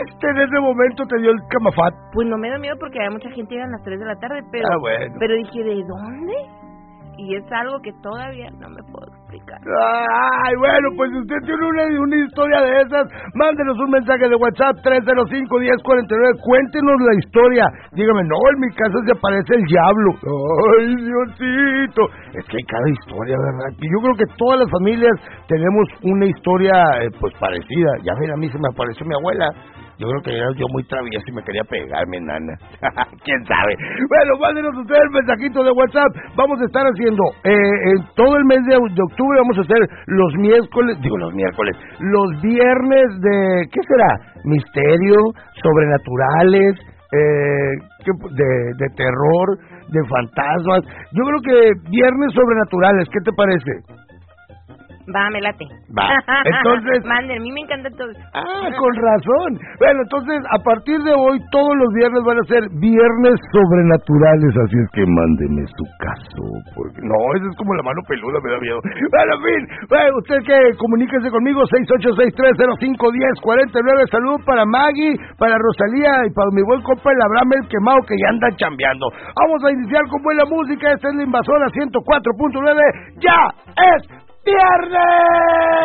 en ese momento te dio el camafat? Pues no me da miedo porque hay mucha gente llega a las 3 de la tarde, pero, bueno. pero dije, ¿de dónde? Y es algo que todavía no me puedo explicar. Ay, bueno, pues si usted tiene una historia de esas, mándenos un mensaje de WhatsApp 305-1049, cuéntenos la historia. Dígame, no, en mi casa se aparece el diablo. Ay, Diosito. Es que hay cada historia, ¿verdad? Y yo creo que todas las familias tenemos una historia, pues, parecida. Ya ven, a mí se me apareció mi abuela. Yo creo que era yo muy travieso y me quería pegarme, nana. ¿Quién sabe? Bueno, mándenos ustedes el mensajito de WhatsApp. Vamos a estar haciendo, en todo el mes de octubre vamos a hacer los viernes de, ¿qué será? Misterio, sobrenaturales, de terror, de fantasmas. Yo creo que viernes sobrenaturales, ¿qué te parece? Va, me late. Va, entonces... Mande, a mí me encanta todo eso. Ah, con razón. Bueno, entonces, a partir de hoy, todos los viernes van a ser viernes sobrenaturales, así es que mándeme su caso, porque... No, eso es como la mano peluda, me da miedo. Bueno, en fin, bueno, usted que comuníquese conmigo, 6863051049, salud para Maggie, para Rosalía y para mi buen compa el Abraham el Quemado, que ya anda chambeando. Vamos a iniciar con buena música, esta es la Invasora 104.9, ¡ya es viernes!